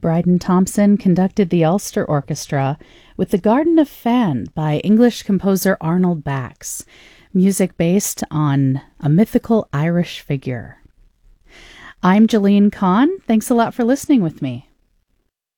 Bryden Thompson conducted the Ulster Orchestra with The Garden of Fan by English composer Arnold Bax, music based on a mythical Irish figure. I'm Jolene Kahn. Thanks a lot for listening with me.